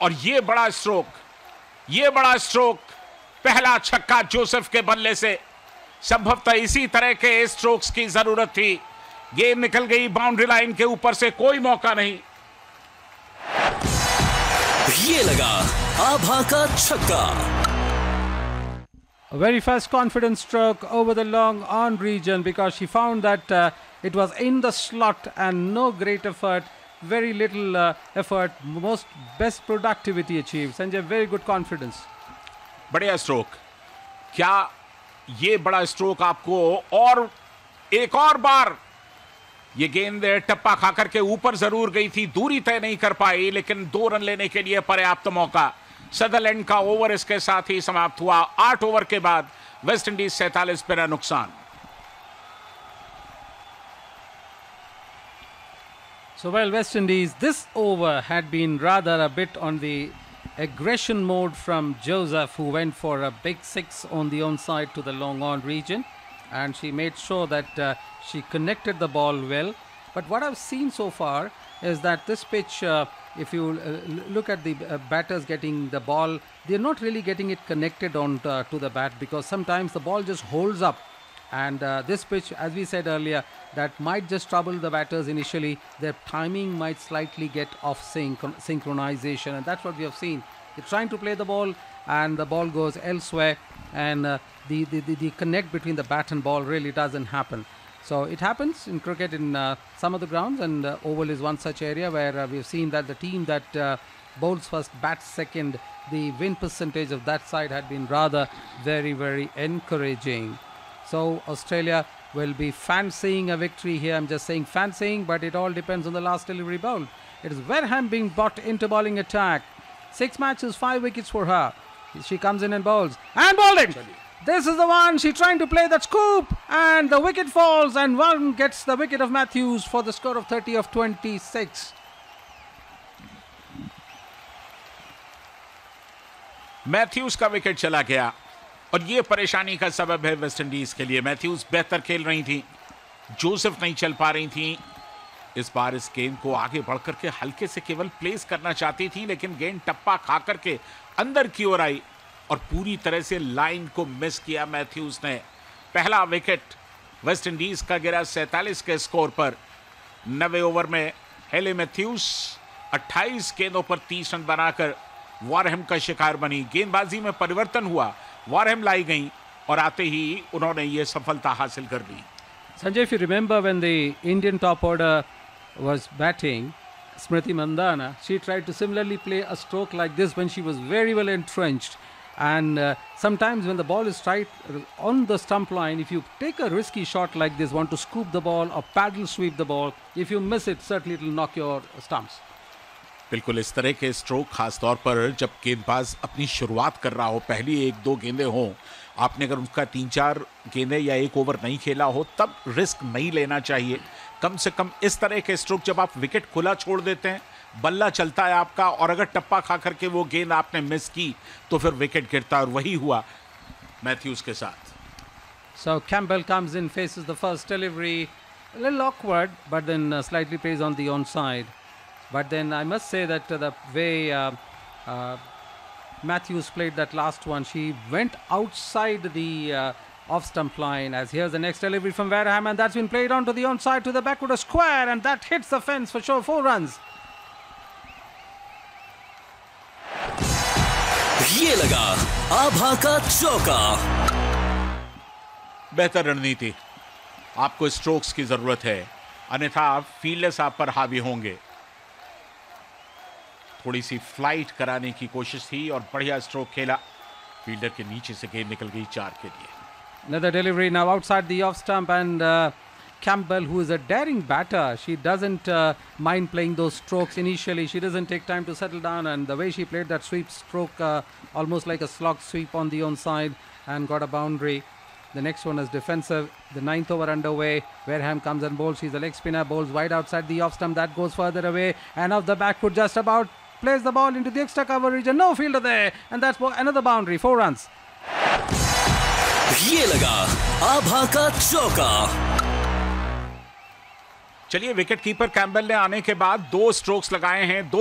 और ये बड़ा स्ट्रोक, पहला छक्का जोसेफ के बल्ले से। संभवतः इसी तरह के स्ट्रोक्स की जरूरत थी। गेंद निकल गई बाउंड्री लाइन के ऊपर से, कोई मौका नहीं। ये लगा आभा का छक्का। A very fast confident stroke over the long on region because she found that it was in the slot and no great effort, very little effort, best productivity achieved. Sanjay, very good confidence. बढ़िया stroke. क्या ये बड़ा stroke आपको और एक और बार ये गेंद टप्पा खाकर के ऊपर जरूर गई थी, दूरी तय नहीं कर पाई, लेकिन 2 रन लेने के लिए पर्याप्त मौका। सदरलैंड का ओवर इसके साथ ही समाप्त हुआ। 8 ओवर के बाद वेस्ट इंडीज 47 बिना नुकसान। So while West Indies, this over had been rather a bit on the aggression mode from Joseph, who went for a big 6 on the onside to the long on region, and she made sure that she connected the ball well. But what I've seen so far is that this pitch, if you look at the batters getting the ball, they're not really getting it connected on to the bat, because sometimes the ball just holds up. And this pitch, as we said earlier, that might just trouble the batters initially. Their timing might slightly get off synchronization, and that's what we have seen. They're trying to play the ball, and the ball goes elsewhere, and the connect between the bat and ball really doesn't happen. So it happens in cricket in some of the grounds, and Oval is one such area where we've seen that the team that bowls first, bats second, the win percentage of that side had been rather very, very encouraging. So Australia will be fancying a victory here. I'm just saying fancying, but it all depends on the last delivery bowl. It is Wareham being brought into bowling attack. 6 matches, 5 wickets for her. She comes in and bowls. And bowling! This is the one. She's trying to play that scoop. And the wicket falls. And one gets the wicket of Matthews for the score of 30 of 26. Mathews का wicket चला गया और ये परेशानी का सबब है West Indies के लिए। मैथ्यूज बेहतर खेल रही थी, जोसेफ नहीं चल पा रही थी। इस बार इस गेंद को आगे बढ़कर के हल्के से केवल प्लेस करना चाहती थी, लेकिन गेंद टप्पा खाकर के अंदर की ओर आई और पूरी तरह से लाइन को मिस किया मैथ्यूज ने। पहला विकेट वेस्ट इंडीज का गिरा 47 के स्कोर पर। 90 ओवर में हेले मैथ्यूज 28 गेंदों पर 30 रन बनाकर वारहेम का शिकार बनी। गेंदबाजी में परिवर्तन हुआ, वारहेम लाई गई और आते ही उन्होंने ये सफलता हासिल कर ली। Sanjay, if you remember when the Indian top order was batting, Smriti Mandhana, she tried to similarly play a stroke like this when she was very well entrenched. And sometimes when the ball is tight on the stump line, if you take a risky shot like this, want to scoop the ball or paddle sweep the ball, if you miss it, certainly it will knock your stumps. बिल्कुल इस तरह के stroke खास तौर पर जब गेंदबाज अपनी शुरुआत कर रहा हो, पहली 1-2 गेंदें हों, आपने अगर उनका 3-4 गेंदें या 1 ओवर नहीं खेला हो, तब रिस्क नहीं लेना चाहिए। कम से कम इस तरह के स्ट्रोक जब आप विकेट खुला छोड़ देते हैं, बल्ला चलता है आपका, और अगर टप्पा खा करके वो गेंद आपने मिस की तो फिर विकेट गिरता है, और वही हुआ मैथ्यूज के साथ। So Campbell comes in, faces the first delivery, a little awkward, but then slightly plays on the onside. But then I must say that the way Matthews played that last one, she went outside the off-stump line. As here's the next delivery from Wareham, and that's been played onto the onside to the backward square, and that hits the fence for sure. 4 runs. ये लगा आभा का चौका। बेहतर रणनीति। आपको strokes की जरूरत है, अन्यथा फील्डर्स आप पर हावी होंगे। थोड़ी सी फ्लाइट कराने की कोशिश थी और बढ़िया स्ट्रोक खेला। फील्डर के नीचे से गेंद निकल गई 4 के लिए। Another delivery now outside the off stump, and Campbell, who is a daring batter, she doesn't mind playing those strokes initially. She doesn't take time to settle down, and the way she played that sweep stroke, almost like a slog sweep on the onside, and got a boundary. The next one is defensive. The 9th over underway. Wareham comes and bowls. She's a leg spinner, bowls wide outside the off stump. That goes further away, and off the back foot, just about plays the ball into the extra cover region. No fielder there, and that's another boundary. 4 runs. ये लगा आभा का चौका। चलिए, wicket keeper Campbell ने आने के बाद 2 strokes लगाए हैं।